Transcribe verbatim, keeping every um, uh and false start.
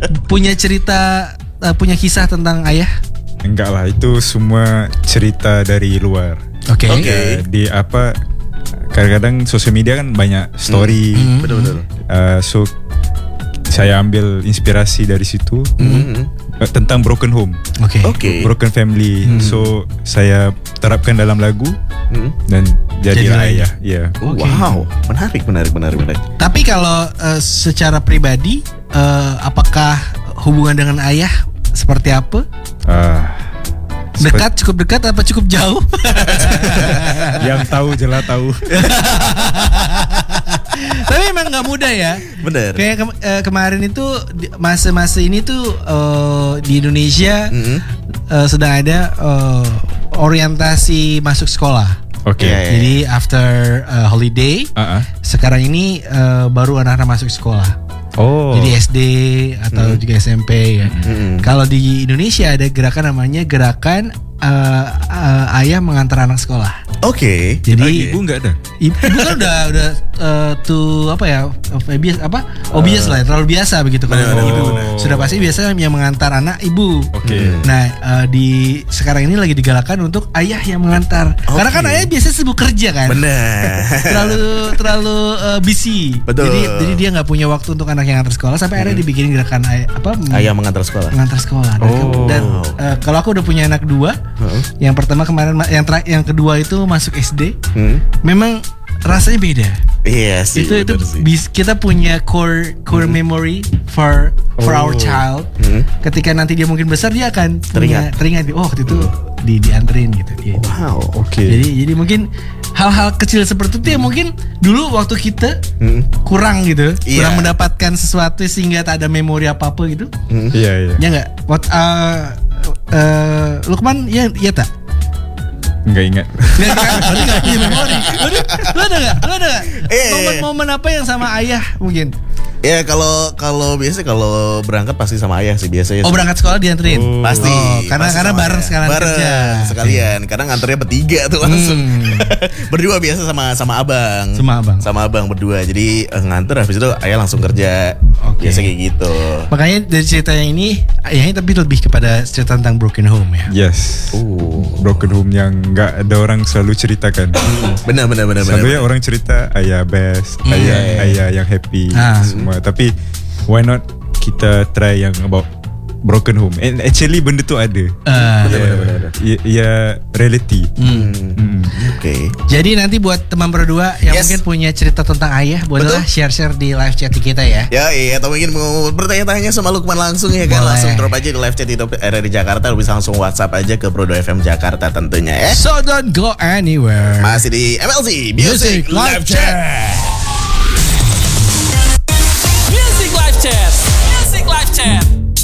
punya cerita, uh, punya kisah tentang ayah? Enggak lah, itu semua cerita dari luar. Oke. Oke. Uh, di apa? Kadang-kadang sosial media kan banyak story. Hmm. Betul-betul. Uh, so saya ambil inspirasi dari situ Hmm. uh, tentang broken home, Oke. Oke. broken family. Hmm. So saya terapkan dalam lagu Hmm. dan jadilah Jadilah ayah. Ya. Oke. Wow, menarik, menarik, menarik, menarik. Tapi kalau uh, secara pribadi, uh, apakah hubungan dengan ayah seperti apa? Ah, Dekat, cukup dekat, apa cukup jauh? yang tahu jelas tahu. Tapi emang nggak mudah ya. Bener. Kayak ke- eh, kemarin itu di- masa-masa ini tuh eh, di Indonesia Mm-mm. eh, sedang ada eh, orientasi masuk sekolah. Oke. Iya, iya. Jadi after eh, holiday, Ah, ah. sekarang ini eh, baru anak-anak masuk sekolah. Oh. Jadi S D atau juga S M P ya. Mm-mm. Kalau di Indonesia ada gerakan namanya gerakan eh, eh, ayah mengantar anak sekolah. Oke. Jadi Ah, ibu enggak ada. Ibu kan udah udah uh, tuh apa ya obvious apa obvious lah ya, terlalu biasa begitu kalau Benar, ngomong benar, ibu benar. sudah pasti biasa yang mengantar anak ibu. Oke. Nah uh, di sekarang ini lagi digalakan untuk ayah yang mengantar karena kan Oke. ayah biasanya sibuk kerja kan. Benar. terlalu terlalu uh, busy. Betul. Jadi jadi dia nggak punya waktu untuk anak yang antar sekolah sampai akhirnya dibikin gerakan ayah, apa Ayah mengantar sekolah. mengantar sekolah. Dan, Oh. dan uh, kalau aku udah punya anak dua, Heeh. yang pertama kemarin ma- yang tera- yang kedua itu masuk S D. Hmm. Memang rasanya beda. Iya sih. itu itu bener sih. bis- kita punya core core memory for for Oh. our child. Hmm. Ketika nanti dia mungkin besar dia akan punya teringat. Oh waktu itu di dianterin gitu dia. Wow. Oke. Jadi jadi mungkin hal-hal kecil seperti itu ya mungkin dulu waktu kita Hmm. kurang gitu, Iya. kurang mendapatkan sesuatu sehingga tak ada memori apa apa gitu. Hmm. Iya, iya. Ya nggak? What uh, uh, Lukman ya ya tak? Enggak ingat. Nggak kan? Berarti nggak punya memori. Lu, lu ada nggak? Lu ada nggak? Eh. Momen-momen apa yang sama ayah mungkin? Ya kalau kalau biasa kalau berangkat pasti sama ayah sih biasanya. Oh sih. berangkat sekolah dianterin? Oh. Pasti. Oh, karena pasti karena sama bareng ayah. sekalian bareng, kerja. sekalian. Kadang nganternya bertiga tuh langsung. Hmm. Berdua biasa sama sama abang. Sama abang. Sama abang berdua. Jadi eh, nganter habis itu ayah langsung kerja. Oke. Biasa kayak gitu. Makanya dari cerita yang ini ayahnya tapi lebih kepada cerita tentang broken home ya. Yes. Oh. Broken home yang enggak ada orang selalu ceritakan. Benar benar benar benar. Selalu ya orang cerita ayah best, Hmm. ayah Iya, iya. ayah yang happy Ah. semua. Tapi why not kita try yang about broken home? And actually benda tu ada. Uh, Benar, benar, benar. Ya, ya reality. hmm. Hmm. Oke. Jadi nanti buat teman berdua yang Yes. mungkin punya cerita tentang ayah, bolehlah Betul. share-share di live chat kita ya. Ya iya atau mungkin mau bertanya-tanya sama Lukman langsung ya kan. Boleh. Langsung drop aja di live chat itu R R di Jakarta. Lu bisa langsung WhatsApp aja ke Prodo F M Jakarta tentunya ya. So don't go anywhere. Masih di M L Z Music Music Live Live Chat.